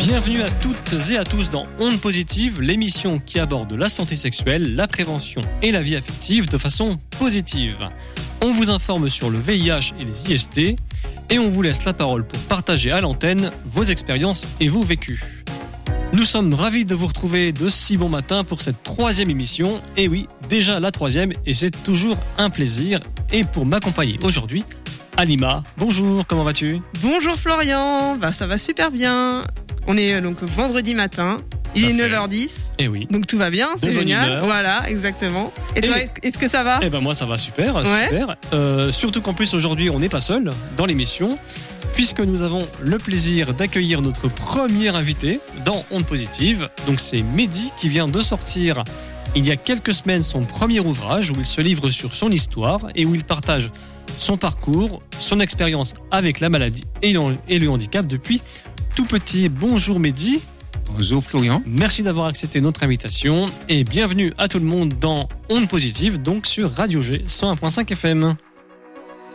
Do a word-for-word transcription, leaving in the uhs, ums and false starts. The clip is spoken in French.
Bienvenue à toutes et à tous dans Ondes Positives, l'émission qui aborde la santé sexuelle, la prévention et la vie affective de façon positive. On vous informe sur le V I H et les I S T et on vous laisse la parole pour partager à l'antenne vos expériences et vos vécus. Nous sommes ravis de vous retrouver de si bon matin pour cette troisième émission. Et oui, déjà la troisième et c'est toujours un plaisir. Et pour m'accompagner aujourd'hui, Alima, bonjour, comment vas-tu ? Bonjour Florian, bah, ça va super bien. On est donc vendredi matin, il est neuf heures dix. Et oui. Donc tout va bien, c'est génial. Voilà, exactement. Et, et toi, est-ce que ça va ? Eh ben moi ça va super, ouais. super. Euh, surtout qu'en plus aujourd'hui on n'est pas seul dans l'émission, puisque nous avons le plaisir d'accueillir notre premier invité dans Ondes Positives. Donc c'est Mehdi qui vient de sortir il y a quelques semaines son premier ouvrage où il se livre sur son histoire et où il partage son parcours, son expérience avec la maladie et le handicap depuis tout petit. Bonjour Mehdi. Bonjour Florian. Merci d'avoir accepté notre invitation et bienvenue à tout le monde dans Ondes Positives, donc sur Radio G cent un virgule cinq F M.